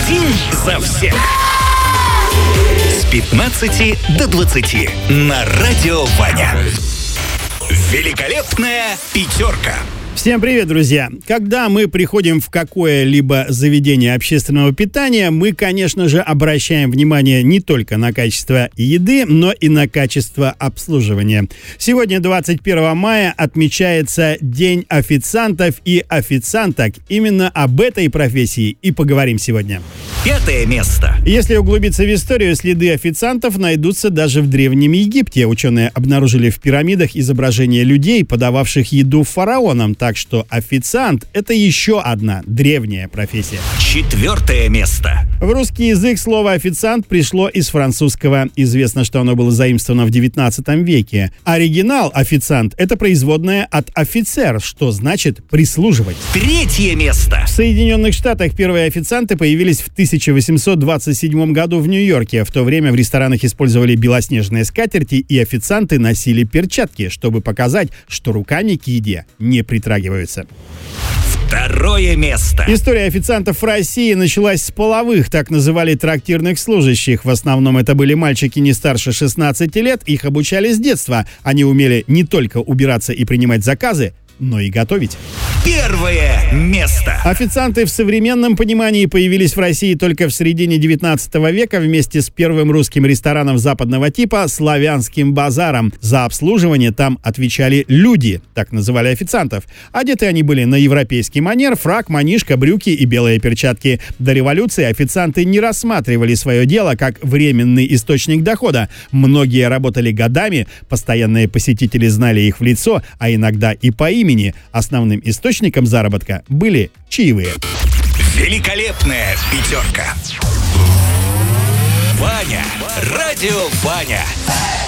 Один за всех. С 15 до 20 на Радио Ваня. Великолепная пятерка. Всем привет, друзья! Когда мы приходим в какое-либо заведение общественного питания, мы, конечно же, обращаем внимание не только на качество еды, но и на качество обслуживания. Сегодня, 21 мая, отмечается День официантов и официанток. Именно об этой профессии и поговорим сегодня. Пятое место. Если углубиться в историю, следы официантов найдутся даже в Древнем Египте. Ученые обнаружили в пирамидах изображения людей, подававших еду фараонам. Так что официант – это еще одна древняя профессия. Четвертое место. В русский язык слово «официант» пришло из французского. Известно, что оно было заимствовано в 19 веке. Оригинал «официант» – это производное от «офицер», что значит «прислуживать». Третье место. В Соединенных Штатах первые официанты появились в 1827 году в Нью-Йорке. В то время в ресторанах использовали белоснежные скатерти, и официанты носили перчатки, чтобы показать, что руками к еде не притрагиваются. Второе место. История официантов в России началась с половых, так называли трактирных служащих. В основном это были мальчики не старше 16 лет, их обучали с детства. Они умели не только убираться и принимать заказы, но и готовить. Первое место. Официанты в современном понимании появились в России только в середине 19 века вместе с первым русским рестораном западного типа «Славянским базаром». За обслуживание там отвечали люди, так называли официантов. Одеты они были на европейский манер: фрак, манишка, брюки и белые перчатки. До революции официанты не рассматривали свое дело как временный источник дохода. Многие работали годами, постоянные посетители знали их в лицо, а иногда и по имени. Основным источником заработка были чаевые. Великолепная пятерка. Ваня. Радио Ваня.